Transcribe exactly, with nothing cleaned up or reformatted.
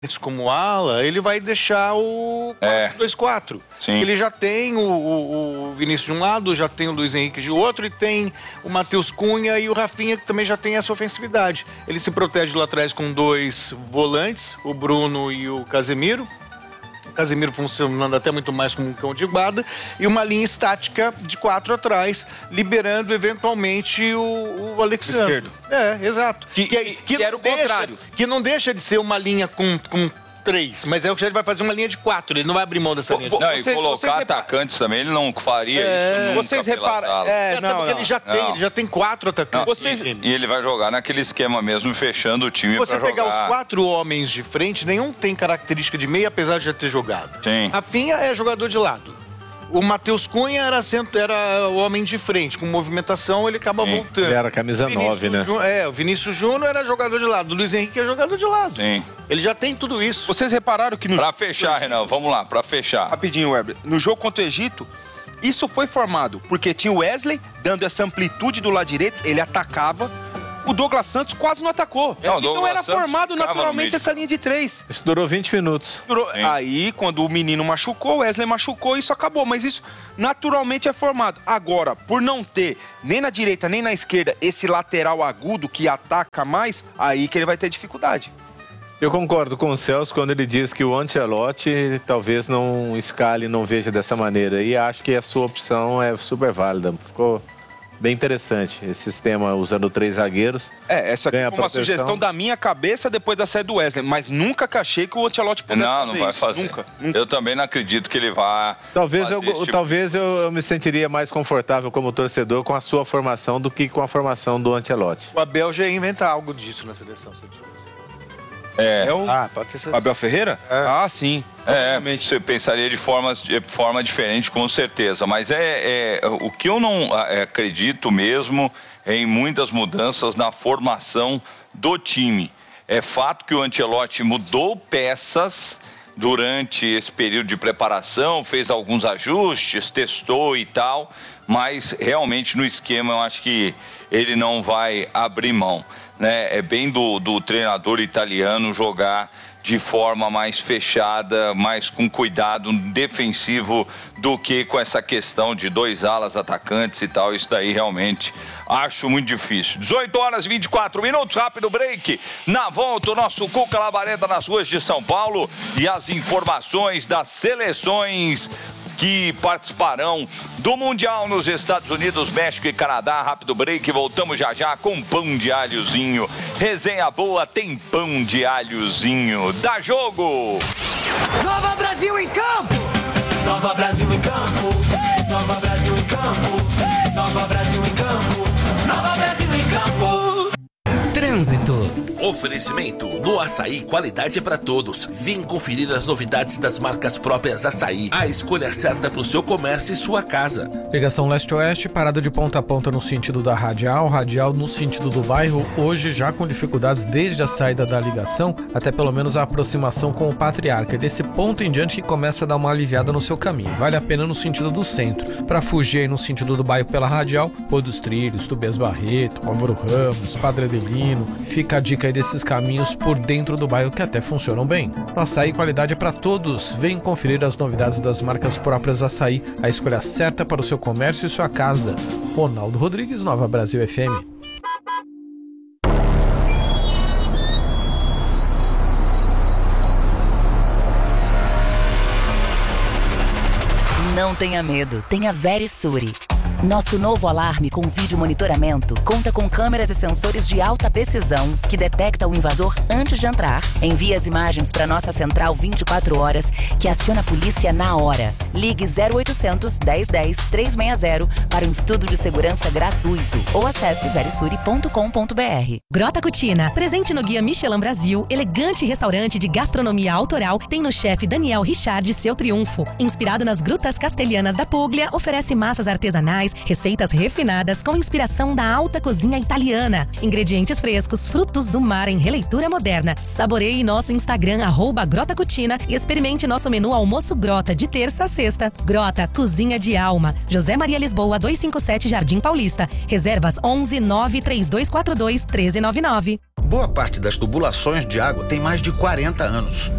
como ala, ele vai deixar o quatro dois quatro. Sim. Ele já tem o, o, o Vinícius de um lado, já tem o Luiz Henrique de outro e tem o Matheus Cunha e o Rafinha, que também já tem essa ofensividade. Ele se protege lá atrás com dois volantes, o Bruno e o Casemiro. O Casemiro funcionando até muito mais como um cão de guarda, e uma linha estática de quatro atrás, liberando eventualmente o, o Alexandre. Esquerdo. É, exato. Que, que, que, que era o deixa, contrário. Que não deixa de ser uma linha com, com três, mas é o que ele vai fazer uma linha de quatro, ele não vai abrir mão dessa linha de Não, quatro. e colocar atacantes também, ele não faria É, isso nunca. Vocês pela reparam. sala. É, Até não, porque não. ele já tem, Não. ele já tem quatro atacantes. Não, Vocês- e, e ele vai jogar naquele esquema mesmo, fechando o time Se você pra pegar jogar. os quatro homens de frente, nenhum tem característica de meia, apesar de já ter jogado. Sim. Rafinha é jogador de lado. O Matheus Cunha era, centro, era o homem de frente. Com movimentação, ele acaba Sim. voltando. Ele era camisa Vinícius nove, né? Ju- É, o Vinícius Júnior era jogador de lado. O Luiz Henrique é jogador de lado. Sim. Ele já tem tudo isso. Vocês repararam que no Pra fechar, Renan, vamos lá, pra fechar. Rapidinho, Weber. No jogo contra o Egito, isso foi formado porque tinha o Wesley dando essa amplitude do lado direito, ele atacava. O Douglas Santos quase não atacou. Não, o então Douglas era Santos formado ficava no naturalmente meio. essa linha de três. Isso durou vinte minutos. Durou- Sim. Aí, quando o menino machucou, o Wesley machucou, isso acabou. Mas isso naturalmente é formado. Agora, por não ter nem na direita nem na esquerda esse lateral agudo que ataca mais, aí que ele vai ter dificuldade. Eu concordo com o Celso quando ele diz que o Ancelotti talvez não escale, não veja dessa maneira. E acho que a sua opção é super válida. Ficou bem interessante esse sistema usando três zagueiros. É, essa aqui Ganha foi uma proteção. sugestão da minha cabeça depois da saída do Wesley. Mas nunca achei que o Ancelotti pudesse Não, fazer não vai isso. fazer. Nunca. nunca. Eu também não acredito que ele vá Talvez, fazer eu, esse tipo- talvez eu, eu me sentiria mais confortável como torcedor com a sua formação do que com a formação do Ancelotti. O Abel já ia inventar algo disso na seleção, se tivesse. É, É o Ah, pode ter certeza. Abel Ferreira? Ah, sim. é, Obviamente. você pensaria de forma, de forma diferente, com certeza. Mas é, é o que eu não é, acredito mesmo é em muitas mudanças na formação do time. É fato que o Ancelotti mudou peças durante esse período de preparação, fez alguns ajustes, testou e tal, mas realmente no esquema eu acho que ele não vai abrir mão, né? É bem do, do treinador italiano jogar de forma mais fechada, mais com cuidado defensivo do que com essa questão de dois alas atacantes e tal. Isso daí realmente acho muito difícil. dezoito horas e vinte e quatro minutos, rápido break. Na volta, o nosso Cuca Labareda nas ruas de São Paulo e as informações das seleções que participarão do Mundial nos Estados Unidos, México e Canadá. Rápido break, voltamos já já com pão de alhozinho. Resenha boa, tem pão de alhozinho. Dá jogo! Nova Brasil em campo! Nova Brasil em campo! Nova Brasil em campo! Nova Brasil em campo! Nova Brasil em campo! Trânsito. Oferecimento. No Açaí, qualidade é para todos. Vem conferir as novidades das marcas próprias Açaí. A escolha certa para o seu comércio e sua casa. Ligação leste-oeste, parada de ponta a ponta no sentido da radial, radial no sentido do bairro, hoje já com dificuldades desde a saída da ligação até pelo menos a aproximação com o Patriarca. É desse ponto em diante que começa a dar uma aliviada no seu caminho. Vale a pena no sentido do centro. Para fugir aí no sentido do bairro pela radial, Pôr dos Trilhos, Tubes Barreto, Álvaro Ramos, Padre Adelino. Fica a dica aí desses caminhos por dentro do bairro que até funcionam bem. Açaí, qualidade é para todos. Vem conferir as novidades das marcas próprias Açaí, a escolha certa para o seu comércio e sua casa. Ronaldo Rodrigues, Nova Brasil F M. Não tenha medo, tenha Verisure. Nosso novo alarme com vídeo monitoramento conta com câmeras e sensores de alta precisão que detecta o invasor antes de entrar, envia as imagens para nossa central vinte e quatro horas, que aciona a polícia na hora. Ligue zero oitocentos, dez dez, trezentos e sessenta para um estudo de segurança gratuito ou acesse verisure ponto com ponto b r. Grota Cucina, presente no Guia Michelin Brasil, elegante restaurante de gastronomia autoral, tem no chefe Daniel Richard seu triunfo. Inspirado nas grutas castelhanas da Puglia, oferece massas artesanais, receitas refinadas com inspiração da alta cozinha italiana. Ingredientes frescos, frutos do mar em releitura moderna. Saboreie nosso Instagram, arroba Grota Cucina, e experimente nosso menu almoço Grota de terça a sexta. Grota, cozinha de alma. José Maria Lisboa, duzentos e cinquenta e sete, Jardim Paulista. Reservas onze nove três dois quatro dois um três nove nove. Boa parte das tubulações de água tem mais de quarenta anos.